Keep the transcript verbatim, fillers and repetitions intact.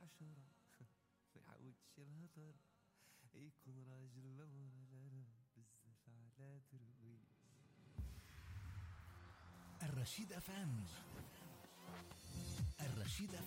عشرة ما يعودش الهضر يكون راجل لو لا بزاف على درويش. الرشيد أف أم الرشيد أف